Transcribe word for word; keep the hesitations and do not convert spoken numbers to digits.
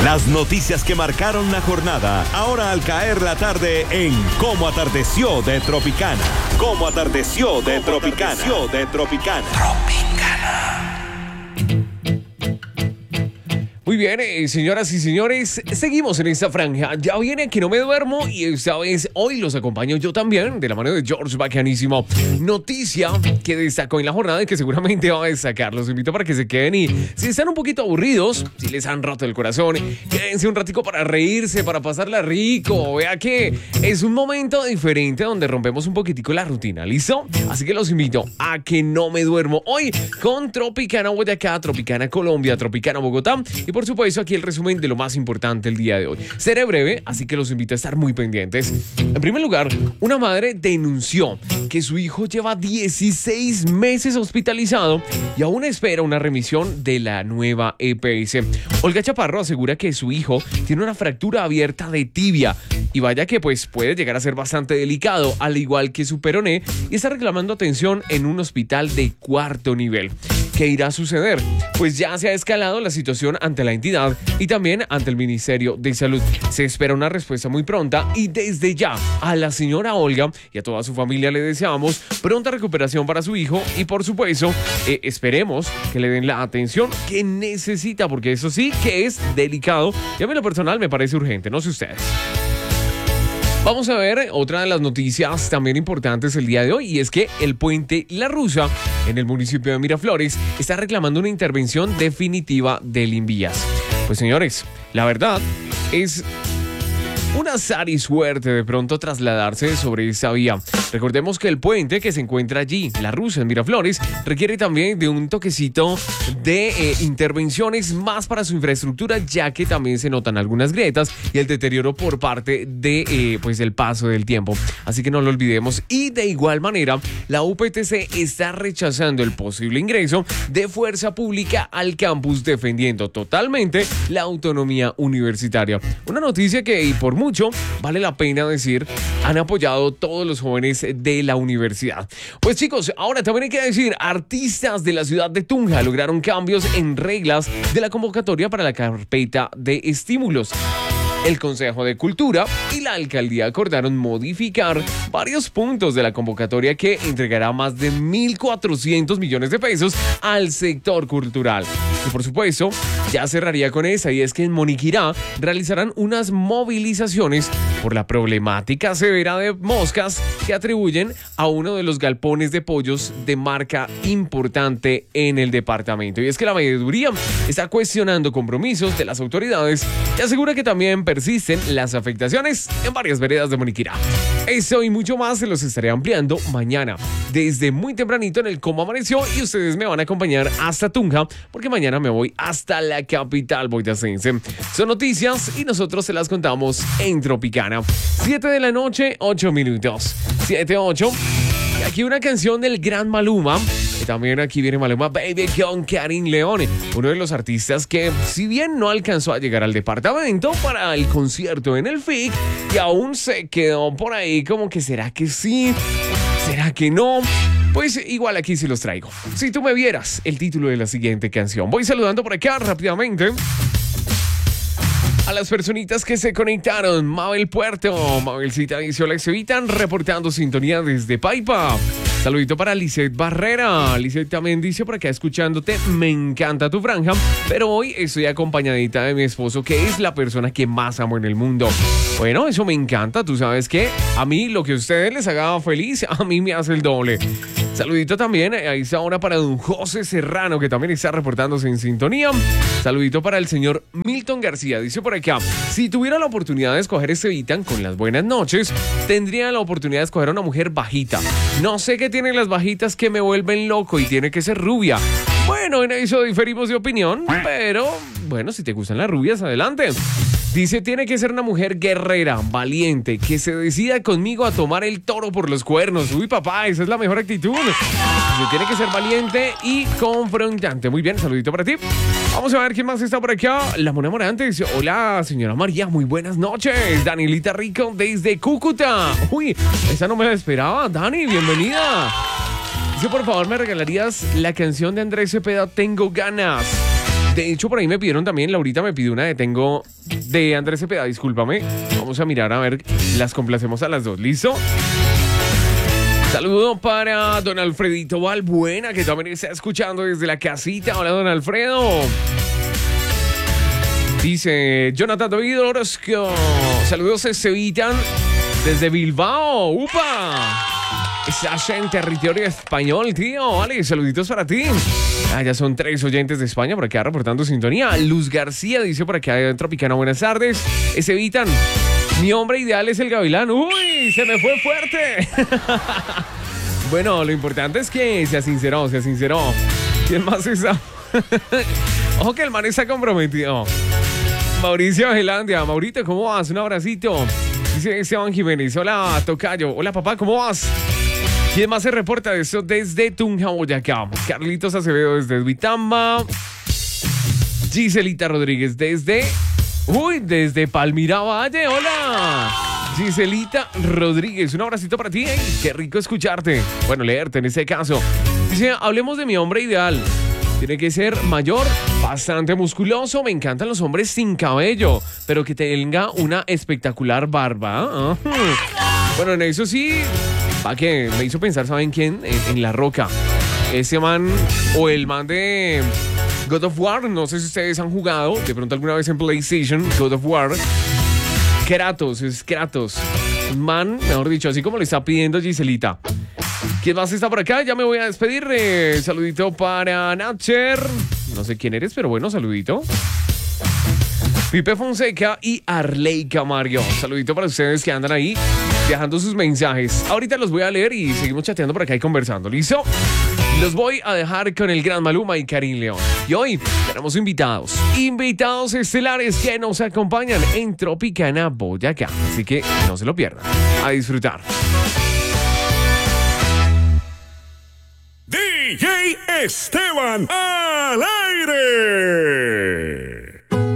Las noticias que marcaron la jornada, ahora al caer la tarde en Cómo Atardeció de Tropicana. Cómo Atardeció de Tropicana. Atardeció de Tropicana. Tropicana. Muy bien, eh, señoras y señores, seguimos en esta franja. Ya viene Que No Me Duermo y esta vez hoy los acompaño yo también, de la mano de George Bacanísimo. Noticia que destacó en la jornada y que seguramente va a destacar. Los invito para que se queden y si están un poquito aburridos, si les han roto el corazón, quédense un ratico para reírse, para pasarla rico. Vea que es un momento diferente donde rompemos un poquitico la rutina, ¿listo? Así que los invito a Que No Me Duermo hoy con Tropicana Boyacá, Tropicana Colombia, Tropicana Bogotá y por supuesto, aquí el resumen de lo más importante el día de hoy. Seré breve, así que los invito a estar muy pendientes. En primer lugar, una madre denunció que su hijo lleva dieciséis meses hospitalizado y aún espera una remisión de la nueva E P S. Olga Chaparro asegura que su hijo tiene una fractura abierta de tibia y vaya que pues puede llegar a ser bastante delicado, al igual que su peroné, y está reclamando atención en un hospital de cuarto nivel. ¿Qué irá a suceder? Pues ya se ha escalado la situación ante la entidad y también ante el Ministerio de Salud. Se espera una respuesta muy pronta y desde ya a la señora Olga y a toda su familia le deseamos pronta recuperación para su hijo y por supuesto eh, esperemos que le den la atención que necesita, porque eso sí que es delicado y a mí en lo personal me parece urgente, no sé ustedes. Vamos a ver otra de las noticias también importantes el día de hoy y es que el puente La Rusa en el municipio de Miraflores está reclamando una intervención definitiva del Invías. Pues señores, la verdad es un azar y suerte de pronto trasladarse sobre esa vía. Recordemos que el puente que se encuentra allí, La Rusa en Miraflores, requiere también de un toquecito de eh, intervenciones más para su infraestructura, ya que también se notan algunas grietas y el deterioro por parte de eh, pues el paso del tiempo. Así que no lo olvidemos. Y de igual manera, la U P T C está rechazando el posible ingreso de fuerza pública al campus, defendiendo totalmente la autonomía universitaria. Una noticia que, y por mucho, vale la pena decir, han apoyado todos los jóvenes de la universidad. Pues chicos, ahora también hay que decir, artistas de la ciudad de Tunja lograron cambios en reglas de la convocatoria para la carpeta de estímulos. El Consejo de Cultura y la Alcaldía acordaron modificar varios puntos de la convocatoria que entregará más de mil cuatrocientos millones de pesos al sector cultural. Y por supuesto, ya cerraría con esa, y es que en Moniquirá realizarán unas movilizaciones por la problemática severa de moscas que atribuyen a uno de los galpones de pollos de marca importante en el departamento. Y es que la veeduría está cuestionando compromisos de las autoridades y asegura que también persisten las afectaciones en varias veredas de Moniquirá. Eso y mucho más se los estaré ampliando mañana, desde muy tempranito en el Cómo Amaneció, y ustedes me van a acompañar hasta Tunja, porque mañana me voy hasta la capital boyacense. Son noticias y nosotros se las contamos en Tropicana. siete de la noche, ocho minutos. siete, ocho. Y aquí una canción del gran Maluma. Y también aquí viene Maluma Baby con Karin León, uno de los artistas que, si bien no alcanzó a llegar al departamento para el concierto en el F I C, y aún se quedó por ahí como que será que sí, será que no. Pues igual aquí sí los traigo. Si tú me vieras, el título de la siguiente canción. Voy saludando por acá rápidamente a las personitas que se conectaron. Mabel Puerto, Mabelcita dice: hola, se evitan reportando sintonía desde Paipa. Saludito para Lisette Barrera. Lisette también dice por acá escuchándote: me encanta tu franja, pero hoy estoy acompañadita de mi esposo, que es la persona que más amo en el mundo. Bueno, eso me encanta. Tú sabes que a mí lo que a ustedes les haga feliz, a mí me hace el doble. Saludito también a esa hora para don José Serrano, que también está reportándose en sintonía. Saludito para el señor Milton García. Dice por acá: si tuviera la oportunidad de escoger este Vitan con las buenas noches, tendría la oportunidad de escoger a una mujer bajita. No sé qué tienen las bajitas que me vuelven loco y tiene que ser rubia. Bueno, en eso diferimos de opinión, pero bueno, si te gustan las rubias, adelante. Dice: tiene que ser una mujer guerrera, valiente, que se decida conmigo a tomar el toro por los cuernos. Uy, papá, esa es la mejor actitud. Dice: tiene que ser valiente y confrontante. Muy bien, saludito para ti. Vamos a ver quién más está por acá. La Mona Morante dice: hola, señora María, muy buenas noches. Danielita Rico desde Cúcuta. Uy, esa no me la esperaba. Dani, bienvenida. Dice: por favor, ¿me regalarías la canción de Andrés Cepeda, Tengo Ganas? De hecho, por ahí me pidieron también, Laurita me pidió una de Tengo de Andrés Cepeda, discúlpame. Vamos a mirar a ver, las complacemos a las dos, ¿listo? Saludo para don Alfredito Valbuena, que también está escuchando desde la casita. Hola, don Alfredo. Dice Jonathan David Orozco. Saludos, se evitan desde Bilbao. ¡Upa! Estás en territorio español, tío. Vale, saluditos para ti. Ah, ya son tres oyentes de España por acá reportando sintonía. Luz García dice por acá en Tropicana, buenas tardes. Se evitan. Mi hombre ideal es el gavilán. ¡Uy! Se me fue fuerte. Bueno, lo importante es que se sinceró, se sinceró. ¿Quién más está? Ojo que el man está comprometido. Mauricio Gelandia. Maurito, ¿cómo vas? Un abracito. Dice Esteban Jiménez. Hola, tocayo. Hola, papá, ¿cómo vas? ¿Quién más se reporta de eso desde Tunja, Boyacá? Carlitos Acevedo desde Duitama. Giselita Rodríguez desde... Uy, desde Palmira Valle. Hola. Giselita Rodríguez, un abracito para ti. ¿Eh? Qué rico escucharte. Bueno, leerte en este caso. Dice, hablemos de mi hombre ideal. Tiene que ser mayor, bastante musculoso. Me encantan los hombres sin cabello, pero que tenga una espectacular barba. Uh-huh. Bueno, en eso sí, va que me hizo pensar, ¿saben quién? En, en La Roca. Ese man, o el man de God of War, no sé si ustedes han jugado, de pronto alguna vez en PlayStation, God of War. Kratos, es Kratos. Un man, mejor dicho, así como le está pidiendo Giselita. ¿Quién más está por acá? Ya me voy a despedir. Eh, saludito para Natcher. No sé quién eres, pero bueno, saludito. Pipe Fonseca y Arleika Mario. Saludito para ustedes que andan ahí dejando sus mensajes. Ahorita los voy a leer y seguimos chateando por acá y conversando. ¿Listo? Los voy a dejar con el gran Maluma y Karim León. Y hoy tenemos invitados. Invitados estelares que nos acompañan en Tropicana, Boyacá. Así que no se lo pierdan. A disfrutar. D J Esteban al aire.